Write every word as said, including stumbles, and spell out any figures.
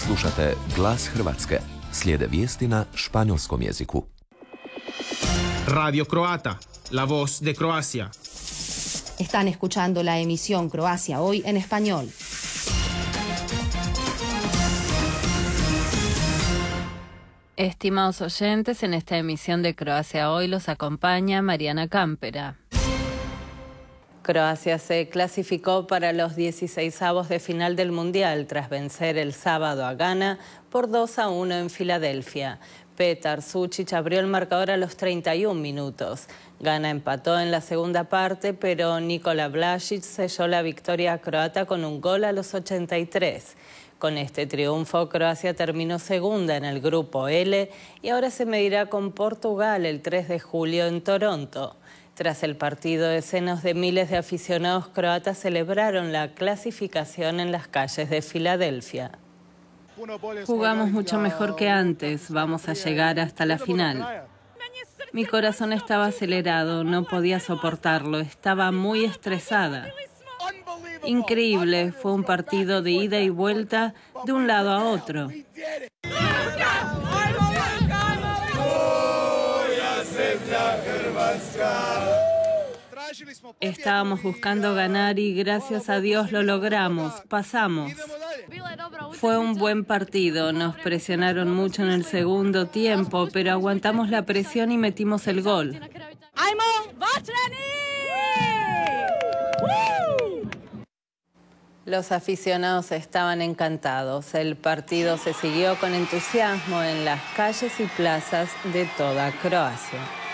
Slušate Glas Hrvatske. Slijede vijesti na španjolskom jeziku. Radio Croata, la voz de Croacia. Están escuchando la emisión Croacia Hoy en español. Estimados oyentes, en esta emisión de Croacia Hoy los acompaña Mariana Campera. Croacia se clasificó para los dieciseisavos de final del Mundial tras vencer el sábado a Ghana por dos a uno en Filadelfia. Petar Sučić abrió el marcador a los treinta y un minutos. Ghana empató en la segunda parte, pero Nikola Vlašić selló la victoria croata con un gol a los ochenta y tres. Con este triunfo, Croacia terminó segunda en el grupo L y ahora se medirá con Portugal el tres de julio en Toronto. Tras el partido, decenas de miles de aficionados croatas celebraron la clasificación en las calles de Filadelfia. Jugamos mucho mejor que antes, vamos a llegar hasta la final. Mi corazón estaba acelerado, no podía soportarlo, estaba muy estresada. Increíble, fue un partido de ida y vuelta de un lado a otro. Estábamos buscando ganar y gracias a Dios lo logramos, pasamos. Fue un buen partido, nos presionaron mucho en el segundo tiempo, pero aguantamos la presión y metimos el gol. Los aficionados estaban encantados. El partido se siguió con entusiasmo en las calles y plazas de toda Croacia.